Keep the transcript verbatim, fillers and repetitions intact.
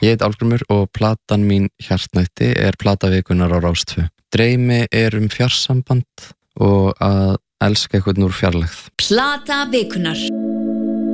Ég heit Álfgrímur og platan mín Hjartnætti er plata vikunnar á Rás tvö. Dreymi er um fjarsamband og að elska einhvern úr fjarlægð. Plata vikunnar.